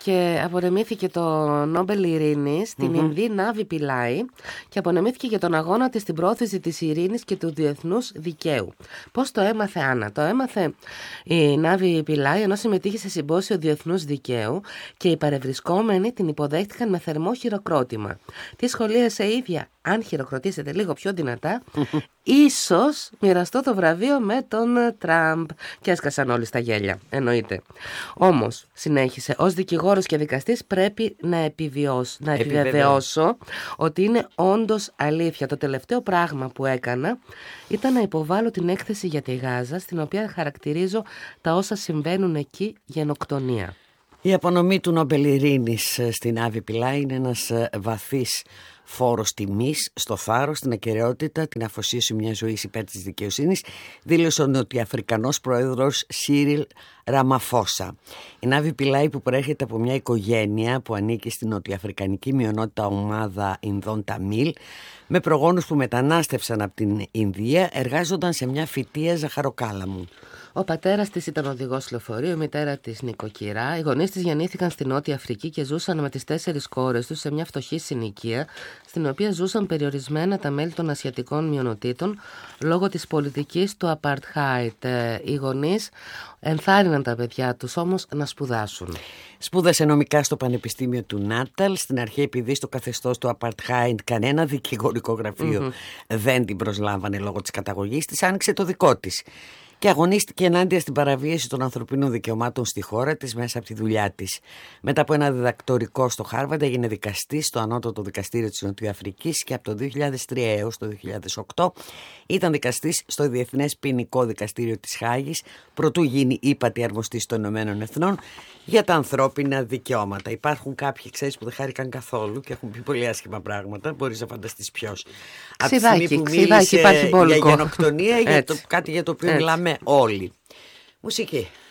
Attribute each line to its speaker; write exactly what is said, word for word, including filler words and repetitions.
Speaker 1: και απονεμήθηκε το Νόμπελ Ειρήνης στην mm-hmm. Ινδή Νάβη Πιλάι και απονεμήθηκε για τον αγώνα της στην πρόθεση της ειρήνης και του διεθνούς δικαίου. Πώς το έμαθε, Άννα? Το έμαθε η Νάβη Πιλάι ενώ συμμετείχε σε συμπόσιο διεθνούς δικαίου και οι παρευρισκόμενοι την υποδέχτηκαν με θερμό χειροκρότημα. Τι σχολίασε η ίδια? Αν χειροκροτήσετε λίγο πιο δυνατά, ίσως μοιραστώ το βραβείο με τον Τραμπ. Και έσκασαν όλοι στα γέλια, εννοείται. Όμως, συνέχισε, ως δικηγόρος και δικαστής πρέπει να, επιβιώσω, να επιβεβαιώσω ότι είναι όντως αλήθεια. Το τελευταίο πράγμα που έκανα ήταν να υποβάλω την έκθεση για τη Γάζα, στην οποία χαρακτηρίζω τα όσα συμβαίνουν εκεί γενοκτονία.
Speaker 2: Η απονομή του Νόμπελ Ειρήνης στην Νάβη Πιλάι είναι ένας βαθύς φόρος τιμής στο θάρρος, στην ακεραιότητα, την αφοσίωση μιας ζωής υπέρ της δικαιοσύνης, δήλωσε ο Νοτιοαφρικανός πρόεδρος Σίριλ Ραμαφόσα. Η Νάβη Πιλάι, που προέρχεται από μια οικογένεια που ανήκει στην νοτιοαφρικανική μειονότητα ομάδα Ινδών Ταμίλ, με προγόνους που μετανάστευσαν από την Ινδία, εργάζονταν σε μια φυτεία ζαχαροκάλαμου.
Speaker 1: Ο πατέρας της ήταν οδηγός λεωφορείου, η μητέρα της νοικοκυρά. Οι γονείς της γεννήθηκαν στη Νότια Αφρική και ζούσαν με τις τέσσερις κόρες τους σε μια φτωχή συνοικία, στην οποία ζούσαν περιορισμένα τα μέλη των ασιατικών μειονοτήτων λόγω της πολιτικής του Απαρτχάιτ. Οι γονείς ενθάρρυναν τα παιδιά τους όμως να σπουδάσουν.
Speaker 2: Σπούδασε νομικά στο Πανεπιστήμιο του Νάταλ. Στην αρχή, επειδή στο καθεστώς του Απαρτχάιντ κανένα δικηγορικό γραφείο mm-hmm. δεν την προσλάμβανε λόγω της καταγωγής της, άνοιξε το δικό της και αγωνίστηκε ενάντια στην παραβίαση των ανθρωπίνων δικαιωμάτων στη χώρα της μέσα από τη δουλειά της. Μετά από ένα διδακτορικό στο Χάρβαρντ, έγινε δικαστής στο Ανώτατο Δικαστήριο της Νοτιοαφρικής και από το δύο χιλιάδες τρία έως το δύο χιλιάδες οκτώ ήταν δικαστής στο Διεθνές Ποινικό Δικαστήριο της Χάγης, προτού γίνει ύπατη αρμοστής των Ηνωμένων Εθνών για τα ανθρώπινα δικαιώματα. Υπάρχουν κάποιοι, ξέρεις, που δεν χάρηκαν καθόλου και έχουν πει πολύ άσχημα πράγματα. Μπορείς να φανταστείς ποιος. Από τη στιγμή που μίλησε για γενοκτονία, για το, κάτι για το οποίο μιλάμε όλοι. Μουσική.